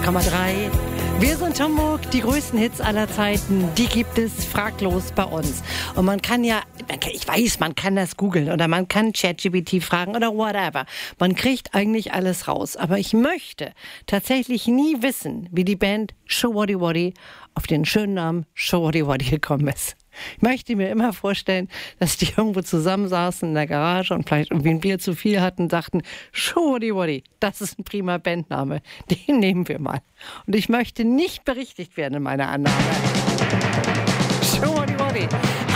90,3. Wir sind Hamburg, die größten Hits aller Zeiten, die gibt es fraglos bei uns. Und man kann ja, ich weiß, man kann das googeln oder man kann ChatGPT fragen oder whatever. Man kriegt eigentlich alles raus. Aber ich möchte tatsächlich nie wissen, wie die Band Showaddy Waddy auf den schönen Namen Showaddy Waddy gekommen ist. Ich möchte mir immer vorstellen, dass die irgendwo zusammensaßen in der Garage und vielleicht irgendwie ein Bier zu viel hatten und dachten, Showaddy Waddy, das ist ein prima Bandname, den nehmen wir mal. Und ich möchte nicht berichtigt werden in meiner Annahme. Showaddy Waddy.